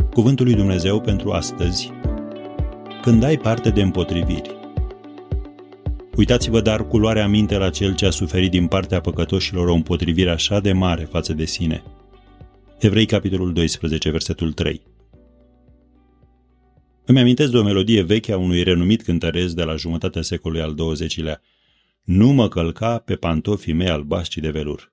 Cuvântul lui Dumnezeu pentru astăzi, când ai parte de împotriviri. Uitați-vă dar cu luare aminte la cel ce a suferit din partea păcătoșilor o împotrivire așa de mare față de sine. Evrei, capitolul 12, versetul 3. Îmi amintesc de o melodie veche a unui renumit cântăresc de la jumătatea secolului al XX-lea. Nu mă călca pe pantofii mei albaștri de velur.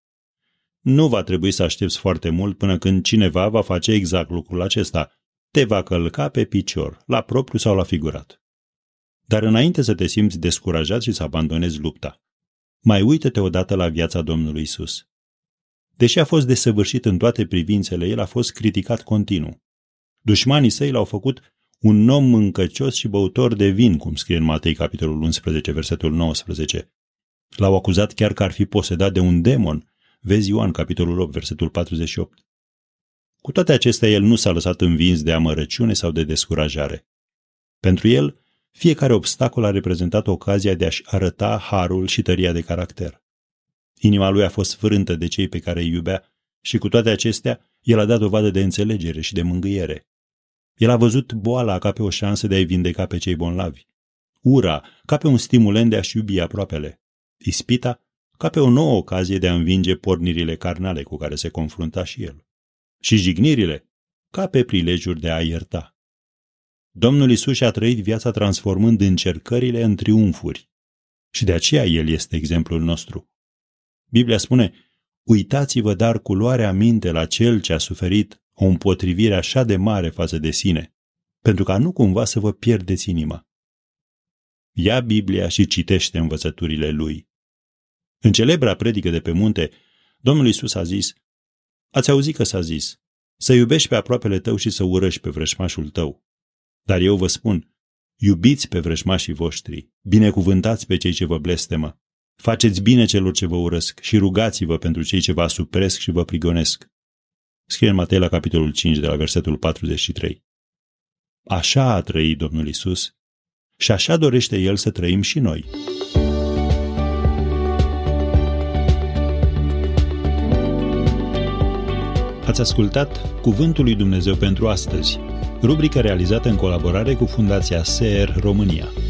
Nu va trebui să aștepți foarte mult până când cineva va face exact lucrul acesta. Te va călca pe picior, la propriu sau la figurat. Dar înainte să te simți descurajat și să abandonezi lupta, mai uită-te odată la viața Domnului Isus. Deși a fost desăvârșit în toate privințele, el a fost criticat continuu. Dușmanii săi l-au făcut un om mâncăcios și băutor de vin, cum scrie în Matei, capitolul 11, versetul 19. L-au acuzat chiar că ar fi posedat de un demon. Vezi Ioan, capitolul 8, versetul 48. Cu toate acestea, el nu s-a lăsat învins de amărăciune sau de descurajare. Pentru el, fiecare obstacol a reprezentat ocazia de a-și arăta harul și tăria de caracter. Inima lui a fost frântă de cei pe care îi iubea și cu toate acestea, el a dat dovadă de înțelegere și de mângâiere. El a văzut boala ca pe o șansă de a-i vindeca pe cei bolnavi, ura ca pe un stimulent de a-și iubi aproapele, ispita ca pe o nouă ocazie de a învinge pornirile carnale cu care se confrunta și el, și jignirile ca pe prilejuri de a ierta. Domnul Iisus și-a trăit viața transformând încercările în triumfuri și de aceea el este exemplul nostru. Biblia spune: uitați-vă dar cu luare aminte la cel ce a suferit o împotrivire așa de mare față de sine, pentru ca nu cumva să vă pierdeți inima. Ia Biblia și citește învățăturile lui. În celebra predică de pe munte, Domnul Iisus a zis: ați auzit că s-a zis, să iubești pe aproapele tău și să urăști pe vrăjmașul tău. Dar eu vă spun, iubiți pe vrăjmașii voștri, binecuvântați pe cei ce vă blestemă, faceți bine celor ce vă urăsc și rugați-vă pentru cei ce vă asupresc și vă prigonesc. Scrie în Matei la capitolul 5 de la versetul 43. Așa a trăit Domnul Iisus și așa dorește El să trăim și noi. Ați ascultat Cuvântul lui Dumnezeu pentru astăzi, rubrică realizată în colaborare cu Fundația SER România.